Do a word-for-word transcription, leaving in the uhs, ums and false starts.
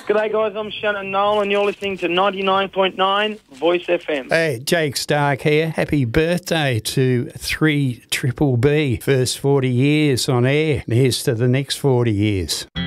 G'day, guys. I'm Shannon Noel, and you're listening to ninety-nine point nine Voice F M. Hey, Jake Stark here. Happy birthday to three Triple B. First forty years on air. And here's to the next forty years.